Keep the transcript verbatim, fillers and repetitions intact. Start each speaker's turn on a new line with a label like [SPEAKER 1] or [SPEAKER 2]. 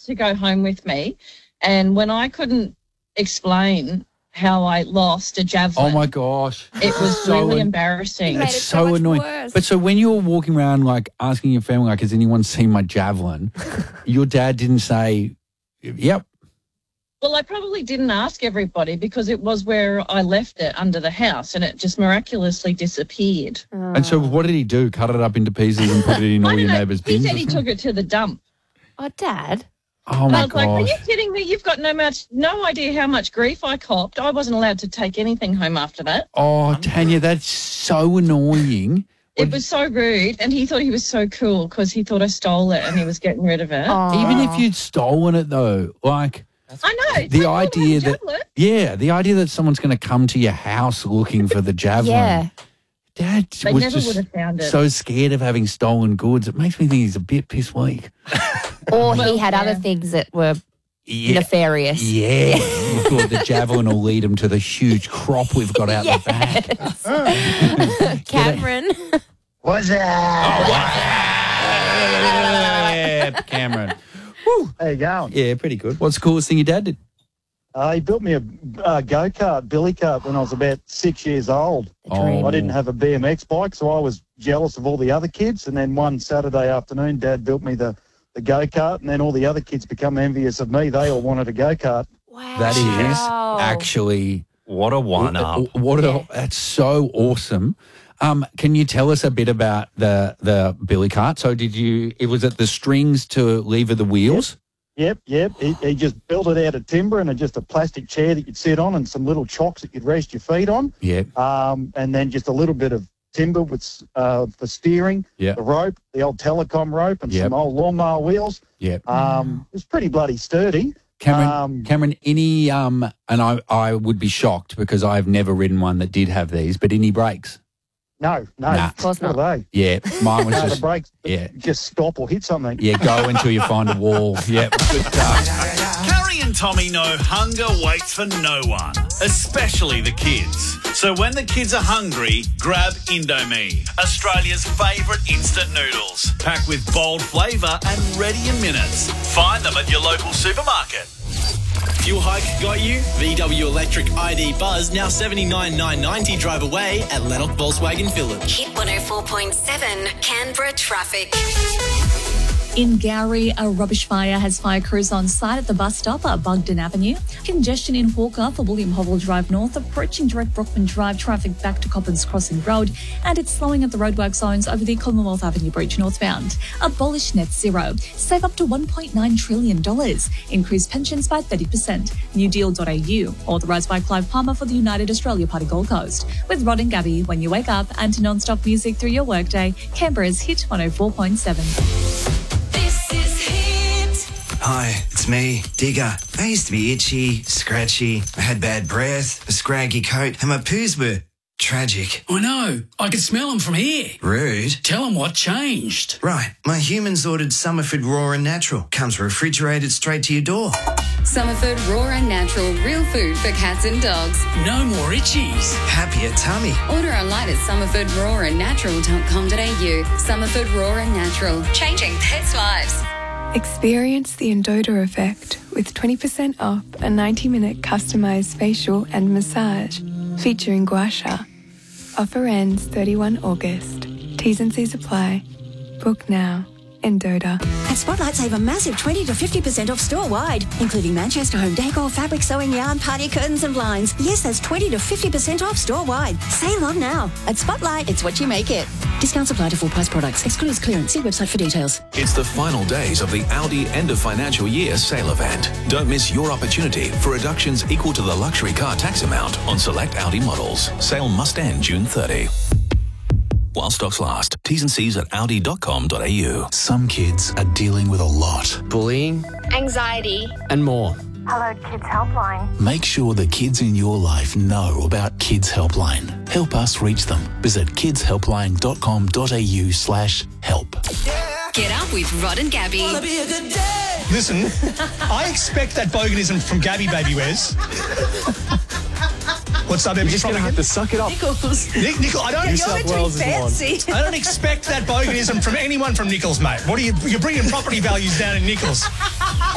[SPEAKER 1] to go home with me, and when I couldn't explain how I lost a javelin.
[SPEAKER 2] Oh, my gosh.
[SPEAKER 1] It was
[SPEAKER 2] so
[SPEAKER 1] really
[SPEAKER 2] an-
[SPEAKER 1] embarrassing.
[SPEAKER 3] You made
[SPEAKER 2] It's
[SPEAKER 3] it
[SPEAKER 2] so,
[SPEAKER 3] so much
[SPEAKER 2] annoying.
[SPEAKER 3] worse.
[SPEAKER 2] But so when you were walking around, like, asking your family, like, has anyone seen my javelin? Your dad didn't say, yep.
[SPEAKER 1] Well, I probably didn't ask everybody because it was where I left it under the house, and it just miraculously disappeared.
[SPEAKER 2] And so what did he do? Cut it up into pieces and put it in
[SPEAKER 1] I
[SPEAKER 2] all
[SPEAKER 1] don't
[SPEAKER 2] your
[SPEAKER 1] know.
[SPEAKER 2] neighbours'
[SPEAKER 1] He
[SPEAKER 2] bins?
[SPEAKER 1] said
[SPEAKER 2] or
[SPEAKER 1] he
[SPEAKER 2] something?
[SPEAKER 1] took it to the dump.
[SPEAKER 3] Oh, Dad.
[SPEAKER 2] Oh,
[SPEAKER 1] And
[SPEAKER 2] my
[SPEAKER 1] I was like, are
[SPEAKER 2] gosh.
[SPEAKER 1] you kidding me? You've got no much, no idea how much grief I copped. I wasn't allowed to take anything home after that.
[SPEAKER 2] Oh, Tanya, that's so annoying.
[SPEAKER 1] It was so rude, and he thought he was so cool because he thought I stole it and he was getting rid of it.
[SPEAKER 3] Oh.
[SPEAKER 2] Even if you'd stolen it, though, like...
[SPEAKER 1] I know. it's
[SPEAKER 2] The
[SPEAKER 1] like, oh,
[SPEAKER 2] idea
[SPEAKER 1] hey,
[SPEAKER 2] that,
[SPEAKER 1] javelin.
[SPEAKER 2] yeah, the idea that someone's going to come to your house looking for the javelin.
[SPEAKER 3] Yeah.
[SPEAKER 2] Dad
[SPEAKER 1] They
[SPEAKER 2] was
[SPEAKER 1] never
[SPEAKER 2] just
[SPEAKER 1] would have found it.
[SPEAKER 2] so scared of having stolen goods. It makes me think he's a bit piss weak.
[SPEAKER 3] Or
[SPEAKER 1] Well,
[SPEAKER 3] he had
[SPEAKER 1] yeah.
[SPEAKER 3] other things that were
[SPEAKER 2] Yeah,
[SPEAKER 3] nefarious.
[SPEAKER 2] yeah. We thought the javelin will lead him to the huge crop we've got out the back.
[SPEAKER 3] Cameron.
[SPEAKER 4] What's that?
[SPEAKER 2] Yeah, Cameron. Woo.
[SPEAKER 4] How you going?
[SPEAKER 2] Yeah, pretty good. What's the coolest thing your dad did?
[SPEAKER 4] Uh, he built me a uh, go-kart, billy cart, when I was about six years old.
[SPEAKER 2] Oh.
[SPEAKER 4] I didn't have a B M X bike, so I was jealous of all the other kids. And then one Saturday afternoon, Dad built me the, the go-kart, and then all the other kids become envious of me. They all wanted a go-kart.
[SPEAKER 3] Wow.
[SPEAKER 2] That is actually
[SPEAKER 5] What a one-up.
[SPEAKER 2] What a, that's so awesome. Um, can you tell us a bit about the the billy cart? So did you? It was it the strings to lever the wheels?
[SPEAKER 4] Yep, yep. He, he just built it out of timber and a, just a plastic chair that you'd sit on and some little chocks that you'd rest your feet on.
[SPEAKER 2] Yeah.
[SPEAKER 4] Um, and then just a little bit of timber with uh, for steering,
[SPEAKER 2] Yeah.
[SPEAKER 4] the rope, the old telecom rope, and
[SPEAKER 2] Yep.
[SPEAKER 4] some old lawnmower wheels.
[SPEAKER 2] Yeah.
[SPEAKER 4] Um, it was pretty bloody sturdy.
[SPEAKER 2] Cameron,
[SPEAKER 4] Um,
[SPEAKER 2] Cameron, any um, and I I would be shocked because I've never ridden one that did have these, but any brakes?
[SPEAKER 4] No, no,
[SPEAKER 2] Nah.
[SPEAKER 3] Of course not.
[SPEAKER 4] What are they?
[SPEAKER 2] Yeah, mine was
[SPEAKER 4] No, the
[SPEAKER 2] just
[SPEAKER 4] brakes
[SPEAKER 2] yeah.
[SPEAKER 4] just stop or hit something.
[SPEAKER 2] yeah. Go until you find a wall. Yep, good stuff.
[SPEAKER 6] Carrie and Tommy know hunger waits for no one, especially the kids. So when the kids are hungry, grab Indomie, Australia's favourite instant noodles. Packed with bold flavour and ready in minutes. Find them at your local supermarket.
[SPEAKER 7] Fuel hike got you? V W Electric I D Buzz now seventy-nine thousand nine hundred ninety drive away at Lennox Volkswagen Village.
[SPEAKER 8] Hit one oh four point seven Canberra traffic.
[SPEAKER 9] In Gowrie, a rubbish fire has fire crews on site at the bus stop at Bugden Avenue. Congestion in Hawker for William Hovell Drive North, approaching direct Brockman Drive, traffic back to Coppins Crossing Road, and it's slowing at the roadwork zones over the Commonwealth Avenue Bridge northbound. Abolish net zero. Save up to one point nine trillion dollars. Increase pensions by thirty percent. new deal dot a u. Authorised by Clive Palmer for the United Australia Party Gold Coast. With Rod and Gabby, when you wake up, and non-stop music through your workday, Canberra's Hit one oh four point seven.
[SPEAKER 10] Hi, it's me, Digger. I used to be itchy, scratchy, I had bad breath, a scraggy coat, and my poos were tragic.
[SPEAKER 11] I know. I could smell them from here.
[SPEAKER 10] Rude.
[SPEAKER 11] Tell them what changed.
[SPEAKER 10] Right, my humans ordered Summerford Raw and Natural. Comes refrigerated straight to your door.
[SPEAKER 8] Summerford Raw and Natural, real food for cats and dogs.
[SPEAKER 11] No more itchies.
[SPEAKER 10] Happier tummy.
[SPEAKER 8] Order online at summerford raw and natural dot com dot a u. Summerford Raw and Natural, changing pets' lives.
[SPEAKER 12] Experience the Endoda effect with twenty percent off a ninety minute customised facial and massage featuring gua sha. Offer ends thirty-first of August. T's and C's apply. Book now. Endoda.
[SPEAKER 13] At Spotlight, save a massive twenty to fifty percent off store-wide, including Manchester home decor, fabric sewing yarn, party curtains and blinds. Yes, that's twenty to fifty percent off store-wide. Sale on now. At Spotlight, it's what you make it. Discounts apply to full-price products. Excludes clearance. See website for details.
[SPEAKER 14] It's the final days of the Audi end of financial year sale event. Don't miss your opportunity for reductions equal to the luxury car tax amount on select Audi models. Sale must end June thirtieth. While stocks last. T's and C's at audi dot com dot a u.
[SPEAKER 15] Some kids are dealing with a lot.
[SPEAKER 16] Bullying,
[SPEAKER 17] anxiety,
[SPEAKER 16] and more.
[SPEAKER 17] Hello Kids Helpline.
[SPEAKER 15] Make sure the kids in your life know about Kids Helpline. Help us reach them. Visit kids helpline dot com dot a u slash help.
[SPEAKER 8] Get up with Rod and Gabby.
[SPEAKER 18] Listen, I expect that boganism from Gabby Baby Wes. What's up,
[SPEAKER 16] You're just going to have to suck it up.
[SPEAKER 18] Nichols. Nick, Nickel, I don't.
[SPEAKER 16] New South Wales is on.
[SPEAKER 18] I don't expect that boganism from anyone from Nichols, mate. What are you? You're bringing property values down in Nichols.